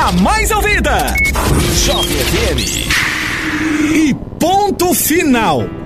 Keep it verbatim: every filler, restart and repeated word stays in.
a mais ouvida. Jovem F M. E ponto final.